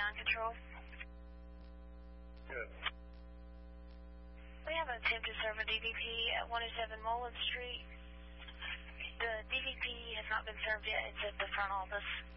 on control? Good. We have an attempt to serve a DVP at 107 Mullen Street. The DVP has not been served yet. It's at the front office.